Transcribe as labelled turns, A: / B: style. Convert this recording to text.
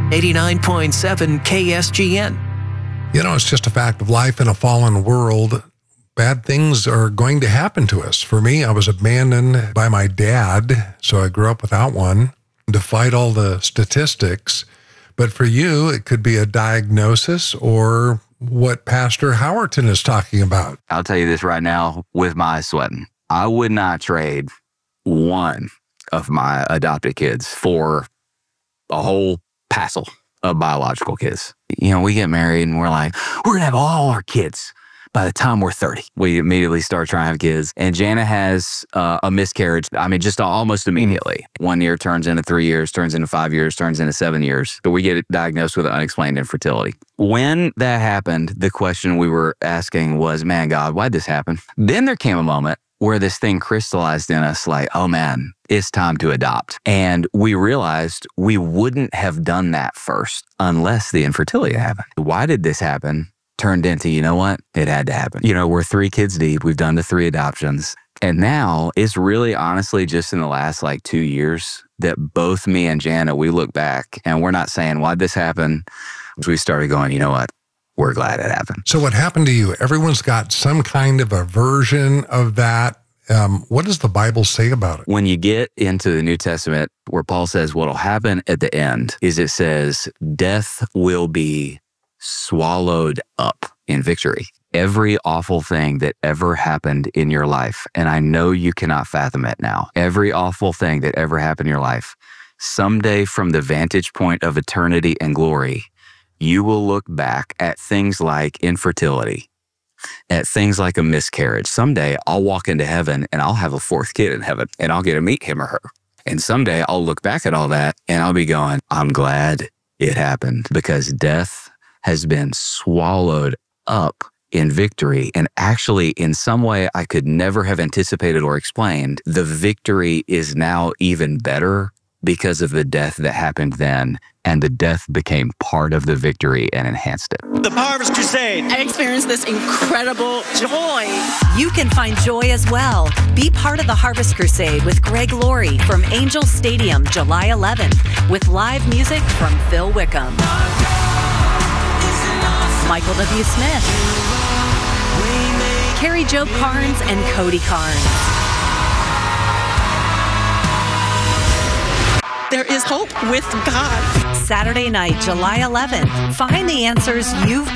A: 89.7 KSGN.
B: You know, it's just a fact of life in a fallen world. Bad things are going to happen to us. For me, I was abandoned by my dad, so I grew up without one, to fight all the statistics. But for you, it could be a diagnosis or what Pastor Howerton is talking about.
C: I'll tell you this right now with my eyes sweating. I would not trade one of my adopted kids for a whole passel of biological kids. You know, we get married and we're like, we're going to have all our kids by the time we're 30. We immediately start trying to have kids. And Jana has a miscarriage. I mean, just almost immediately. 1 year turns into 3 years, turns into 5 years, turns into 7 years. So we get diagnosed with unexplained infertility. When that happened, the question we were asking was, man, God, why'd this happen? Then there came a moment where this thing crystallized in us like, oh man, it's time to adopt. And we realized we wouldn't have done that first unless the infertility happened. Why did this happen? Turned into, you know what? It had to happen. You know, we're 3 kids deep. We've done the 3 adoptions. And now it's really honestly just in the last 2 years that both me and Jana, we look back and we're not saying, why'd this happen? We started going, you know what? We're glad it happened.
B: So what happened to you? Everyone's got some kind of a version of that. What does the Bible say about it?
C: When you get into the New Testament, where Paul says what'll happen at the end is it says, death will be swallowed up in victory. Every awful thing that ever happened in your life, and I know you cannot fathom it now, every awful thing that ever happened in your life, someday from the vantage point of eternity and glory, you will look back at things like infertility, at things like a miscarriage. Someday I'll walk into heaven and I'll have a 4th kid in heaven and I'll get to meet him or her. And someday I'll look back at all that and I'll be going, I'm glad it happened because death has been swallowed up in victory. And actually, in some way I could never have anticipated or explained, the victory is now even better because of the death that happened then, and the death became part of the victory and enhanced it.
D: The Harvest Crusade.
E: I experienced this incredible joy.
F: You can find joy as well. Be part of the Harvest Crusade with Greg Laurie from Angel Stadium, July 11th, with live music from Phil Wickham, Michael W. Smith, Carrie Jo Carnes, and Cody Carnes.
E: There is hope with God.
F: Saturday night, July 11th. Find the answers you've